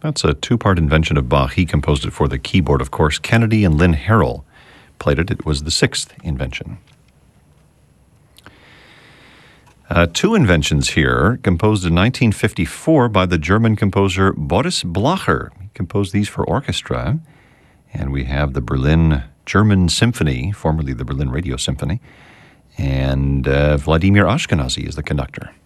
That's a two-part invention of Bach. He composed it for the keyboard, of course. Kennedy and Lynn Harrell played it. It was the sixth invention. Two inventions here, composed in 1954 by the German composer Boris Blacher. He composed these for orchestra. And we have the Berlin German Symphony, formerly the Berlin Radio Symphony. And Vladimir Ashkenazy is the conductor.